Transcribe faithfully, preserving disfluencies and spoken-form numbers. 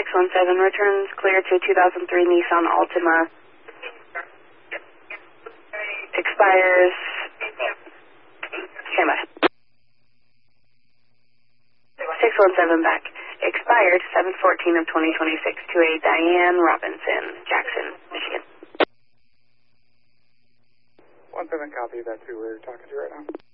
one seven, returns clear to two thousand three Nissan Altima. Expires. Stand by. six one seven back. Expired seven fourteen of twenty twenty-six to a Diane Robinson, Jackson, Michigan. one seven, copy. That's who we're talking to right now.